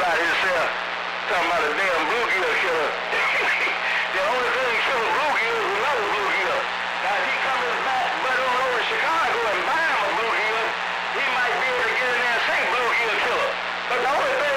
about himself. Talking about a damn bluegill killer. The only thing killing bluegill is another bluegill. Now, if he comes his butt on over to Chicago and buy him a bluegill, he might be able to get in there and say bluegill killer. But the only thing